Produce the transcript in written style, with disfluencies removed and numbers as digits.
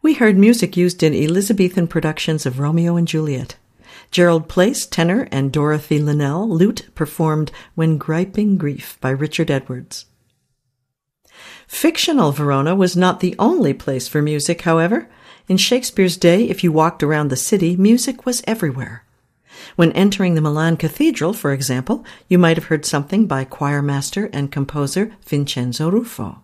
We heard music used in Elizabethan productions of Romeo and Juliet. Gerald Place, tenor, and Dorothy Linnell, lute, performed When Griping Grief by Richard Edwards. Fictional Verona was not the only place for music, however. In Shakespeare's day, if you walked around the city, music was everywhere. When entering the Milan Cathedral, for example, you might have heard something by choirmaster and composer Vincenzo Ruffo.